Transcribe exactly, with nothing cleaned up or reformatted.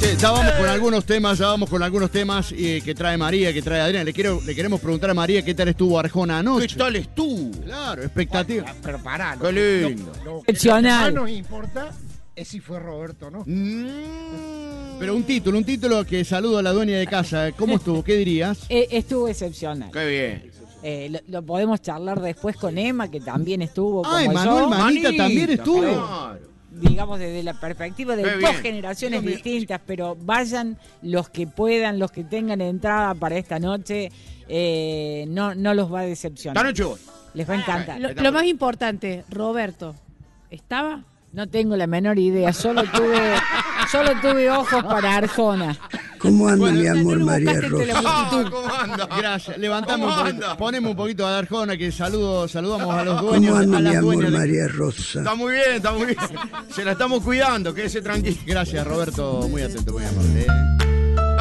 Sí, ya vamos con algunos temas, ya vamos con algunos temas eh, que trae María, que trae Adrián. Le quiero, le queremos preguntar a María qué tal estuvo Arjona anoche. ¿Qué tal estuvo? Claro, expectativa. Bueno, pero pará, Qué lindo. Lo, lo, lo que Excepcional. más nos importa es si fue Roberto, ¿no? Mm. Pero un título, un título que saludo a la dueña de casa. ¿Cómo estuvo? ¿Qué dirías? Eh, estuvo excepcional. Qué bien. Eh, lo, lo podemos charlar después con Emma, que también estuvo como Ah, yo. Emanuel Manita también estuvo. Claro. Digamos desde la perspectiva de Qué bien. dos generaciones Dígame. distintas, pero vayan los que puedan, los que tengan entrada para esta noche, eh, no, no los va a Esta decepcionar. noche voy. Les va a encantar. Lo, lo más importante, Roberto, ¿estaba? No tengo la menor idea, solo tuve, solo tuve ojos para Arjona. ¿Cómo anda Bueno, mi o sea, amor no lo María buscaste entre la Rosa? Ah, multitud. ¿cómo anda? Gracias. Levantamos ¿Cómo un poquito, anda? ponemos un poquito a Arjona, que saludo, saludamos a los ¿Cómo dueños, anda a mi las amor dueñas. de- María Rosa? Está muy bien, está muy bien. Se la estamos cuidando, quédese tranquilo. Gracias, Roberto, muy atento, muy amable. ¿eh?